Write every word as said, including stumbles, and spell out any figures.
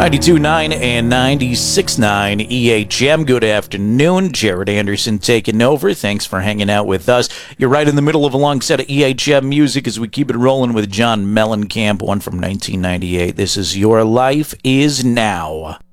ninety-two point nine and ninety-six point nine E H M. Good afternoon. Jared Anderson taking over. Thanks for hanging out with us. You're right in the middle of a long set of E H M music as we keep it rolling with John Mellencamp, one from nineteen ninety-eight. This is Your Life Is Now.